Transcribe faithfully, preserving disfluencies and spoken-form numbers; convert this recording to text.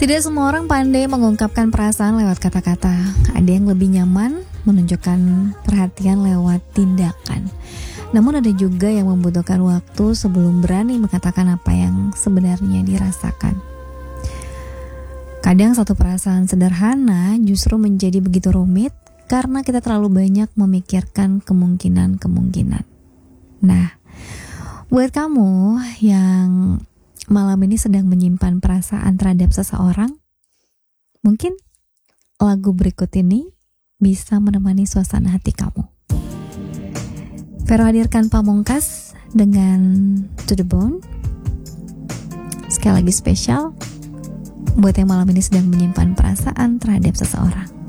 Tidak semua orang pandai mengungkapkan perasaan lewat kata-kata. Ada yang lebih nyaman menunjukkan perhatian lewat tindakan. Namun ada juga yang membutuhkan waktu sebelum berani mengatakan apa yang sebenarnya dirasakan. Kadang satu perasaan sederhana justru menjadi begitu rumit karena kita terlalu banyak memikirkan kemungkinan-kemungkinan. Nah, buat kamu yang malam ini sedang menyimpan perasaan terhadap seseorang, mungkin lagu berikut ini bisa menemani suasana hati kamu. Vero hadirkan Pamungkas dengan To The Bone. Sekali lagi spesial buat yang malam ini sedang menyimpan perasaan terhadap seseorang.